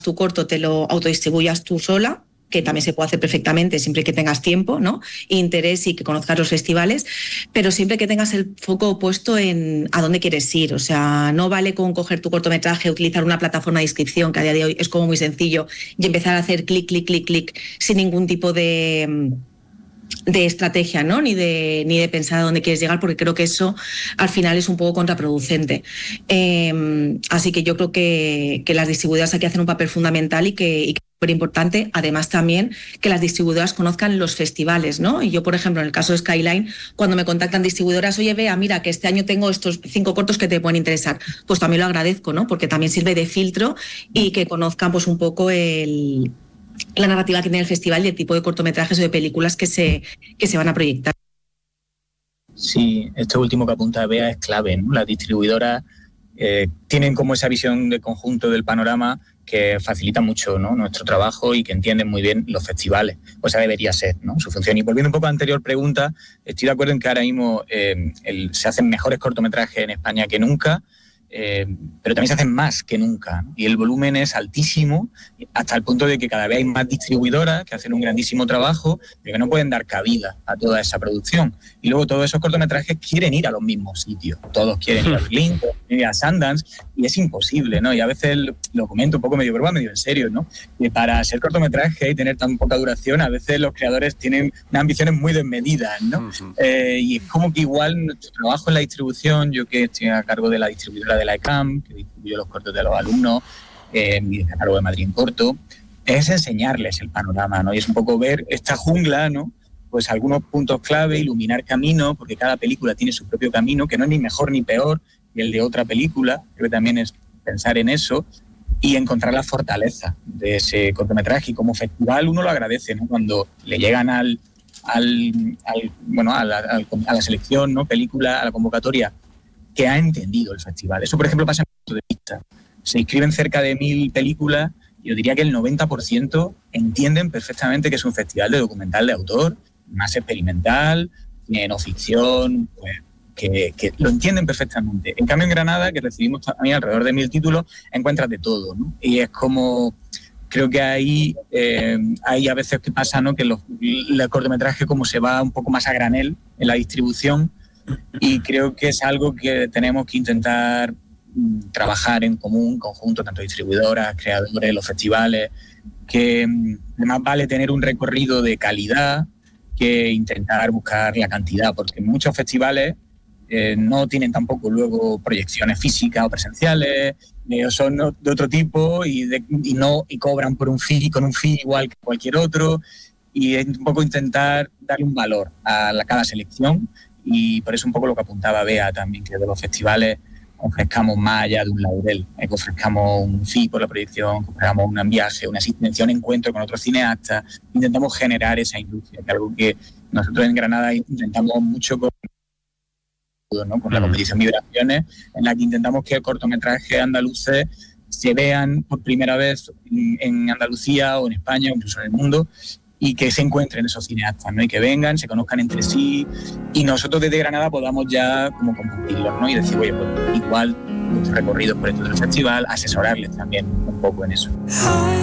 tu corto te lo autodistribuyas tú sola, que también se puede hacer perfectamente siempre que tengas tiempo, ¿no? Interés y que conozcas los festivales, pero siempre que tengas el foco puesto en a dónde quieres ir. O sea, no vale con coger tu cortometraje, utilizar una plataforma de inscripción, que a día de hoy es como muy sencillo, y empezar a hacer clic, clic, clic, clic, sin ningún tipo de estrategia, ¿no? Ni de pensar a dónde quieres llegar, porque creo que eso al final es un poco contraproducente. Así que yo creo que las distribuidoras aquí hacen un papel fundamental y que es súper importante. Además también que las distribuidoras conozcan los festivales, ¿no? Y yo, por ejemplo, en el caso de Skyline, cuando me contactan distribuidoras, oye, vea, mira, que este año tengo estos 5 cortos que te pueden interesar, pues también lo agradezco, ¿no? Porque también sirve de filtro y que conozcan pues un poco la narrativa que tiene el festival y el tipo de cortometrajes o de películas que se van a proyectar. Sí, esto último que apunta Bea es clave, ¿no? Las distribuidoras tienen como esa visión de conjunto del panorama que facilita mucho, ¿no?, nuestro trabajo y que entienden muy bien los festivales. Pues esa debería ser, ¿no?, su función. Y volviendo un poco a la anterior pregunta, estoy de acuerdo en que ahora mismo se hacen mejores cortometrajes en España que nunca, pero también se hacen más que nunca, ¿no? Y el volumen es altísimo, hasta el punto de que cada vez hay más distribuidoras que hacen un grandísimo trabajo, pero que no pueden dar cabida a toda esa producción. Y luego todos esos cortometrajes quieren ir a los mismos sitios. Todos quieren ir a Berlín, todos quieren ir a Sundance, y es imposible, ¿no? Y a veces lo comento un poco medio broma, medio en serio, ¿no? Que para hacer cortometraje y tener tan poca duración, a veces los creadores tienen unas ambiciones muy desmedidas, ¿no? Y es como que igual nuestro trabajo en la distribución, yo que estoy a cargo de la distribuidora de la ECAM, que distribuye los cortos de los alumnos, y a cargo de Madrid en Corto, es enseñarles el panorama, ¿no? Y es un poco ver esta jungla, ¿no?, pues algunos puntos clave, iluminar camino, porque cada película tiene su propio camino, que no es ni mejor ni peor que el de otra película. Creo que también es pensar en eso y encontrar la fortaleza de ese cortometraje. Y como festival uno lo agradece, ¿no?, cuando le llegan a la selección, ¿no?, película, a la convocatoria, que ha entendido el festival. Eso, por ejemplo, pasa en mi punto de vista. Se inscriben cerca de 1.000 películas y yo diría que el 90% entienden perfectamente que es un festival de documental de autor, más experimental, no ficción, pues, que lo entienden perfectamente. En cambio, en Granada, que recibimos también alrededor de 1.000 títulos, encuentras de todo, ¿no? Y es como... Creo que ahí hay a veces que pasa, ¿no?, que el cortometraje como se va un poco más a granel en la distribución, y creo que es algo que tenemos que intentar trabajar en común, conjunto, tanto distribuidoras, creadores, los festivales, que más vale tener un recorrido de calidad que intentar buscar la cantidad, porque muchos festivales no tienen tampoco luego proyecciones físicas o presenciales, son de otro tipo y cobran por un fee, con un fee igual que cualquier otro, y es un poco intentar darle un valor a cada selección. Y por eso un poco lo que apuntaba Bea también, que de los festivales ofrezcamos más allá de un laurel, que ofrezcamos un fee por la proyección, que ofrezcamos un viaje, una asistencia, un encuentro con otros cineastas. Intentamos generar esa industria, que es algo que nosotros en Granada intentamos mucho con la competición Vibraciones, en la que intentamos que cortometrajes andaluces se vean por primera vez en Andalucía o en España o incluso en el mundo, y que se encuentren esos cineastas, ¿no?, y que vengan, se conozcan entre sí, y nosotros desde Granada podamos ya como compartirlos, ¿no?, y decir, oye, pues igual nuestro recorrido por este otro festival, asesorarles también un poco en eso.